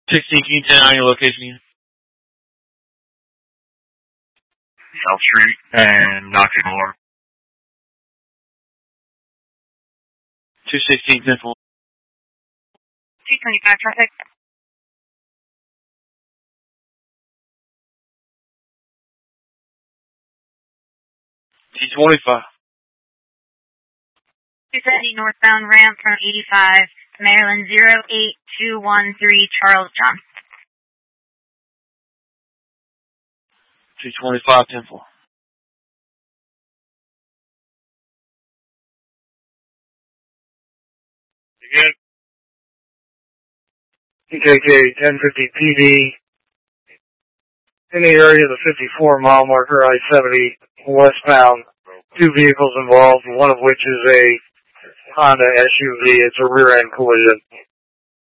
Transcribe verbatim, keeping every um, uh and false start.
sixteen, can you ten on your location? South Street and Knoxville Moore. two sixteen, ten four. two twenty-five traffic. two twenty-five. two seventy northbound ramp from eighty-five, Maryland zero eight two one three, Charles John. two twenty-five, ten four. You good? P K K ten fifty P D. In the area of the fifty-four mile marker, I seventy westbound. Two vehicles involved, one of which is a Honda S U V. It's a rear-end collision.